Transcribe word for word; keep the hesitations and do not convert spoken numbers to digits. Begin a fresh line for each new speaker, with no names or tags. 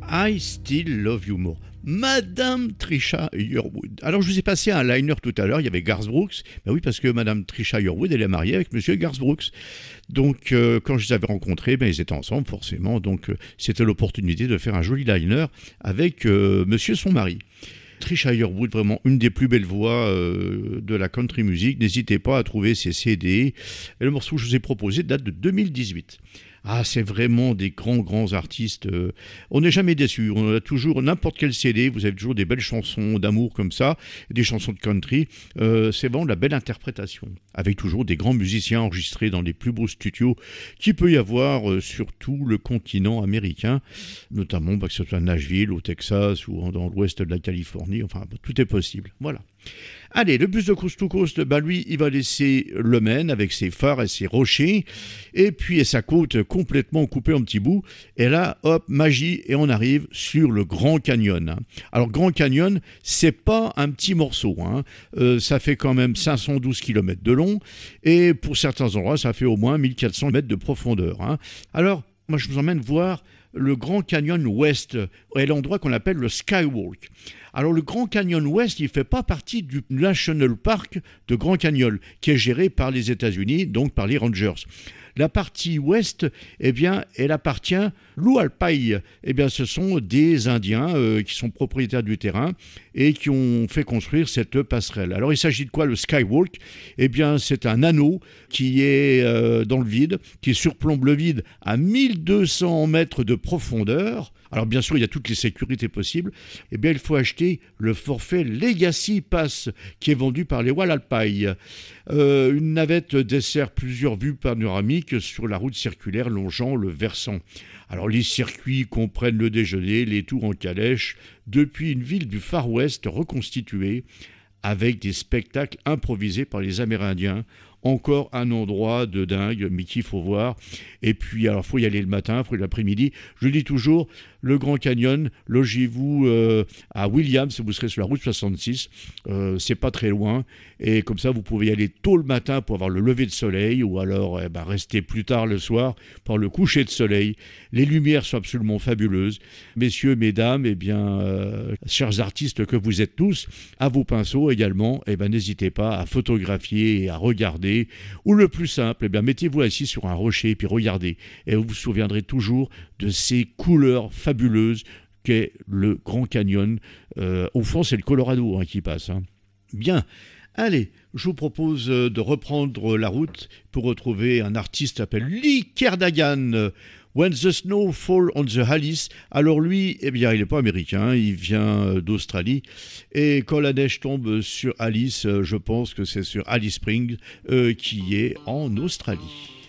I Still Love You More. Madame Trisha Yearwood. Alors, je vous ai passé un liner tout à l'heure, il y avait Garth Brooks. Ben oui, parce que Madame Trisha Yearwood, elle est mariée avec Monsieur Garth Brooks. Donc, euh, quand je les avais rencontrés, ben, ils étaient ensemble, forcément. Donc, euh, c'était l'opportunité de faire un joli liner avec euh, Monsieur son mari. Trisha Yearwood, vraiment une des plus belles voix euh, de la country music. N'hésitez pas à trouver ses C D. Et le morceau que je vous ai proposé date de deux mille dix-huit. Ah, c'est vraiment des grands, grands artistes. Euh, on n'est jamais déçu. On a toujours n'importe quel C D. Vous avez toujours des belles chansons d'amour comme ça, des chansons de country. Euh, c'est vraiment de la belle interprétation. Avec toujours des grands musiciens enregistrés dans les plus beaux studios qu'il peut y avoir euh, sur tout le continent américain, notamment bah, que ce soit à Nashville, au Texas ou dans l'ouest de la Californie. Enfin, bah, tout est possible. Voilà. Allez, le bus de Coast to Coast, bah lui, il va laisser le Maine avec ses phares et ses rochers, et puis et sa côte complètement coupée en petits bouts. Et là, hop, magie, et on arrive sur le Grand Canyon. Alors, Grand Canyon, c'est pas un petit morceau, hein. Euh, ça fait quand même cinq cent douze kilomètres de long, et pour certains endroits, ça fait au moins mille quatre cents mètres de profondeur, hein. Alors, moi, je vous emmène voir le Grand Canyon Ouest, et l'endroit qu'on appelle le Skywalk. Alors le Grand Canyon Ouest, il ne fait pas partie du National Park de Grand Canyon, qui est géré par les États-Unis, donc par les Rangers. La partie ouest, eh bien, elle appartient l'Ualpai. Eh bien, ce sont des Indiens euh, qui sont propriétaires du terrain et qui ont fait construire cette passerelle. Alors, il s'agit de quoi le Skywalk? Eh bien, c'est un anneau qui est euh, dans le vide, qui surplombe le vide à mille deux cents mètres de profondeur. Alors bien sûr, il y a toutes les sécurités possibles. Eh bien, il faut acheter le forfait Legacy Pass qui est vendu par les Walalpai. Euh, une navette dessert plusieurs vues panoramiques sur la route circulaire longeant le versant. Alors les circuits comprennent le déjeuner, les tours en calèche, depuis une ville du Far West reconstituée avec des spectacles improvisés par les Amérindiens. Encore un endroit de dingue, mais qu'il faut voir. Et puis, alors, il faut y aller le matin, il faut y aller l'après-midi. Je dis toujours, le Grand Canyon, logez-vous euh, à Williams, vous serez sur la route soixante-six. Euh, c'est pas très loin. Et comme ça, vous pouvez y aller tôt le matin pour avoir le lever de soleil, ou alors eh ben, rester plus tard le soir pour le coucher de soleil. Les lumières sont absolument fabuleuses. Messieurs, mesdames, eh bien, euh, chers artistes que vous êtes tous, à vos pinceaux également, eh ben, n'hésitez pas à photographier et à regarder. Ou le plus simple, eh bien, mettez-vous assis sur un rocher et puis regardez. Et vous vous souviendrez toujours de ces couleurs fabuleuses qu'est le Grand Canyon. Euh, au fond, c'est le Colorado hein, qui passe. Hein. Bien. Allez, je vous propose de reprendre la route pour retrouver un artiste qui s'appelle Lee Kerdagan. When the Snow Fall on the Alice. Alors lui, eh bien, il n'est pas américain, il vient d'Australie. Et quand la neige tombe sur Alice, je pense que c'est sur Alice Springs, euh, qui est en Australie.